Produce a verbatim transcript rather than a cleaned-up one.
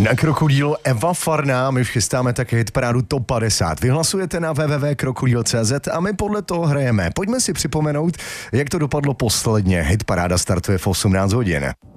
Na Krokodýlu Eva Farná, my chystáme také hitparádu Top padesát. Vyhlasujete na w w w tečka krokodýl tečka c z a my podle toho hrajeme. Pojďme si připomenout, jak to dopadlo posledně. Hitparáda startuje v osmnáct hodin.